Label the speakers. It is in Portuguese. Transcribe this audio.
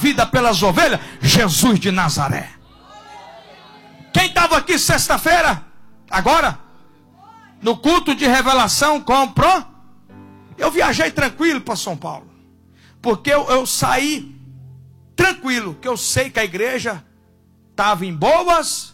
Speaker 1: vida pelas ovelhas, Jesus de Nazaré. Quem estava aqui sexta-feira? Agora? No culto de revelação, comprou? Eu viajei tranquilo para São Paulo. Porque eu saí tranquilo, que eu sei que a igreja estava em boas